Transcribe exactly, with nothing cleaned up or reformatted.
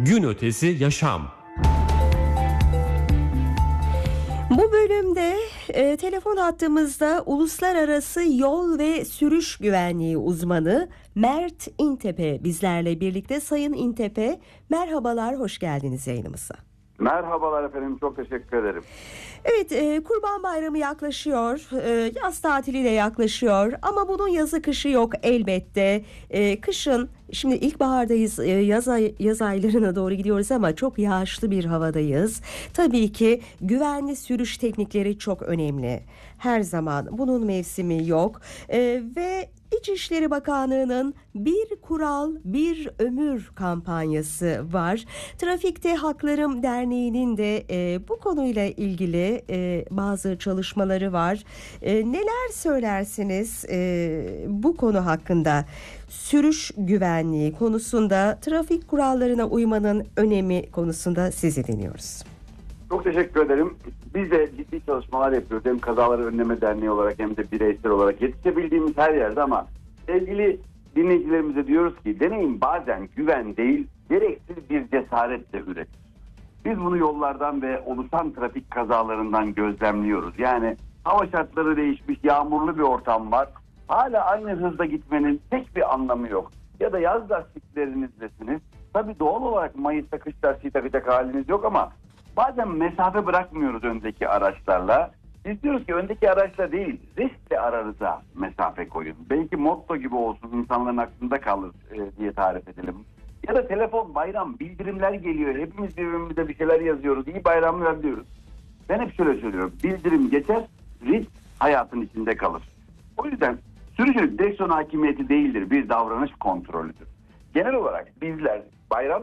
Gün ötesi yaşam. Bu bölümde e, telefon hattımızda uluslararası yol ve sürüş güvenliği uzmanı Mert İntepe bizlerle birlikte. Sayın İntepe, merhabalar, hoş geldiniz yayınımıza. Merhabalar efendim, çok teşekkür ederim. Evet, e, Kurban Bayramı yaklaşıyor, e, yaz tatili de yaklaşıyor ama bunun yazı kışı yok elbette. E, kışın, şimdi ilkbahardayız, e, yaz, ay, yaz aylarına doğru gidiyoruz ama çok yağışlı bir havadayız. Tabii ki güvenli sürüş teknikleri çok önemli. Her zaman bunun mevsimi yok e, ve İçişleri Bakanlığı'nın bir kural bir ömür kampanyası var. Trafikte Haklarım Derneği'nin de e, bu konuyla ilgili e, bazı çalışmaları var. E, neler söylersiniz e, bu konu hakkında? Sürüş güvenliği konusunda, trafik kurallarına uymanın önemi konusunda sizi dinliyoruz. Çok teşekkür ederim. Biz de ciddi çalışmalar yapıyoruz. Hem Kazaları Önleme Derneği olarak hem de bireysel olarak yetişebildiğimiz her yerde, ama sevgili dinleyicilerimize diyoruz ki deneyim bazen güven değil, gereksiz bir cesaretle üretir. Biz bunu yollardan ve oluşan trafik kazalarından gözlemliyoruz. Yani hava şartları değişmiş, yağmurlu bir ortam var. Hala aynı hızda gitmenin tek bir anlamı yok. Ya da yaz lastiklerinizdesiniz. Tabii doğal olarak Mayıs'ta kış lastiği takacak haliniz yok ama bazen mesafe bırakmıyoruz öndeki araçlarla. Biz diyoruz ki öndeki araçla değil, riskli ararıza mesafe koyun. Belki motto gibi olsun, insanların aklında kalır e, diye tarif edelim. Ya da telefon, bayram, bildirimler geliyor. Hepimiz birbirimize bir şeyler yazıyoruz. İyi bayramlar diyoruz. Ben hep şöyle söylüyorum. Bildirim geçer, risk hayatın içinde kalır. O yüzden sürücülük direksiyon hakimiyeti değildir. Bir davranış kontrolüdür. Genel olarak bizler bayram